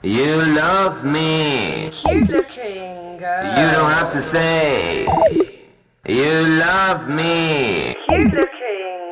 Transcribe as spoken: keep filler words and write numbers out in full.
You love me. Cute looking girl. You don't have to say. You love me. Cute looking.